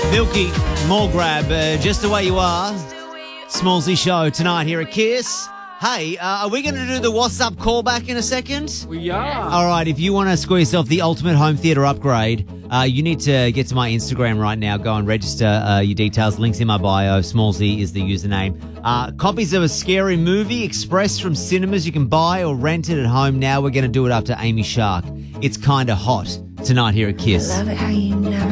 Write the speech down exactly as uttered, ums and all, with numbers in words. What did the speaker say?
Milky, more grab, uh, just the way you are. Smallsy show tonight here at Kiss. Hey, uh, are we going to do the WhatsApp callback in a second? We are. All right, if you want to score yourself the ultimate home theatre upgrade, uh, you need to get to my Instagram right now. Go and register uh, your details. Links in my bio. Smallsy is the username. Uh, copies of a scary movie express from cinemas you can buy or rent it at home. Now we're going to do it after Amy Shark. It's Kinda Hot tonight here at Kiss. Love it how you never